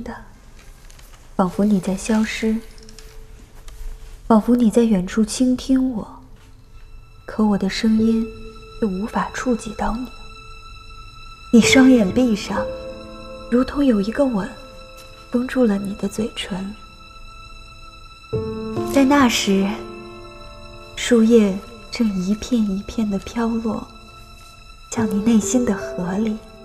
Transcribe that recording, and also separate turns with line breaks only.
的，仿佛你在消失，仿佛你在远处倾听我，可我的声音又无法触及到你。你双眼闭上，如同有一个吻封住了你的嘴唇。在那时，树叶正一片一片地飘落向你内心的河里。